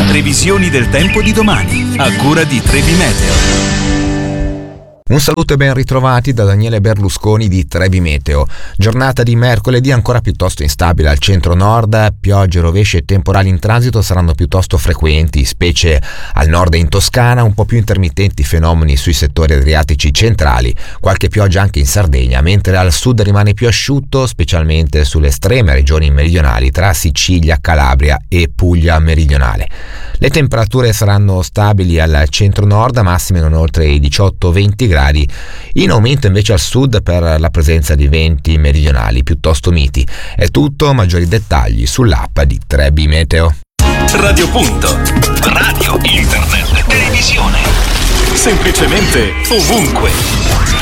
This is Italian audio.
Previsioni del tempo di domani, a cura di Trebi Meteo. Un saluto e ben ritrovati da Daniele Berlusconi di Trebi Meteo. Giornata di mercoledì ancora piuttosto instabile al centro-nord, piogge, rovesci e temporali in transito saranno piuttosto frequenti, specie al nord e in Toscana, un po' più intermittenti fenomeni sui settori adriatici centrali, qualche pioggia anche in Sardegna, mentre al sud rimane più asciutto, specialmente sulle estreme regioni meridionali tra Sicilia, Calabria e Puglia meridionale. Le temperature saranno stabili al centro-nord, massime non oltre i 18-20 gradi, in aumento invece al sud per la presenza di venti meridionali piuttosto miti. È tutto, maggiori dettagli sull'app di Trebi Meteo. Radio Punto. Radio, internet, televisione. Semplicemente ovunque.